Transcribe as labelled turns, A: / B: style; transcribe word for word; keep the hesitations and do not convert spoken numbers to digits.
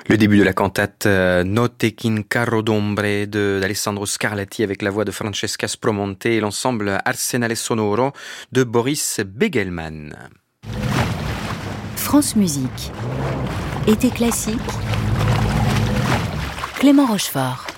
A: Le début de la cantate euh, Notte in carro d'ombre de, d'Alessandro Scarlatti avec la voix de Francesca Spromonte et l'ensemble Arsenale Sonoro de Boris Begelman.
B: France Musique. Été classique. Clément Rochefort.